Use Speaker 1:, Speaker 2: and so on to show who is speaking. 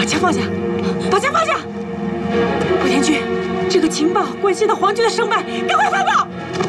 Speaker 1: 枪放下，把枪放下！古天君，这个情报关系到皇军的生脉，赶快发报！